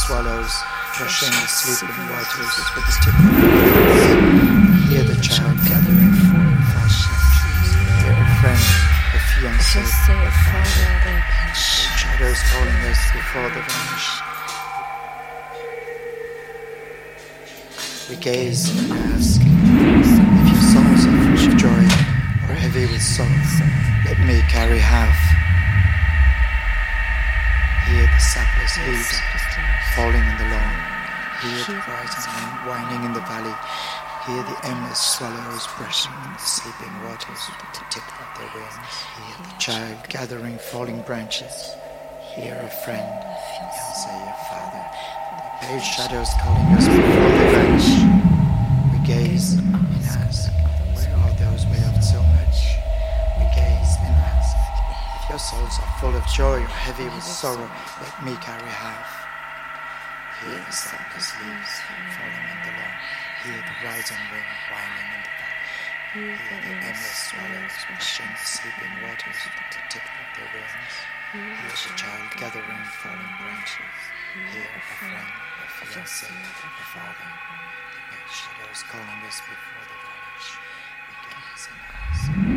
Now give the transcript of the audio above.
swallows brushing the sleeping waters with the tip of their wings. Hear the child gathering falling branches. Hear a friend, a fiancé, a father. Shadows calling us before they vanish. We gaze and ask, if your souls are full of joy or heavy with sorrow, let me carry half. Hear the sapless leaves falling in the lawn. Hear the rising wind whining in the valley. Hear the endless swallows brushing the sleeping waters with the tip of their wings. Hear the child gathering falling branches. Hear a friend, fiancé, a father. The pale shadows calling us before they vanish. We gaze and ask, where are those we loved so much? We gaze and ask, if your souls are full of joy or heavy with sorrow, let me carry half. Hear the sapless leaves falling in the lawn. Hear the rising wind whining in the valley. Hear the endless swallows brushing the sleeping waters with the tip of their wings. Hear the child gathering falling branches. Hear a friend, a fiancé, a father. The pale shadows calling us before they vanish. We gaze and ask.